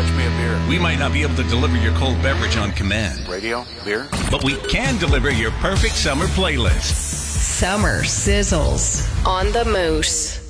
Fetch me a beer. We might not be able to deliver your cold beverage on command. Radio? Beer? But we can deliver your perfect summer playlist. Summer sizzles on the Moose.